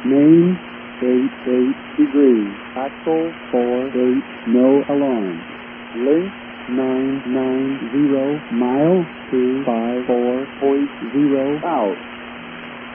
Main 88 degrees. Axle 48, no alarm. Length 990, mile 254.0 out.